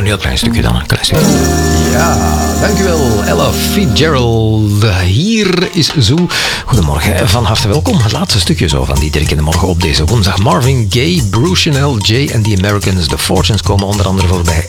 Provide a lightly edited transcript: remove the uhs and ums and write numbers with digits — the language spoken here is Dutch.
heel klein stukje dan, een klein stukje. Ja, dankjewel Ella Fitzgerald. Hier is Zoo. Goedemorgen, van harte welkom. Het laatste stukje zo van die Dirk in de Morgen op deze woensdag. Marvin Gaye, Bruce Chanel, Jay and the Americans, The Fortunes komen onder andere voorbij.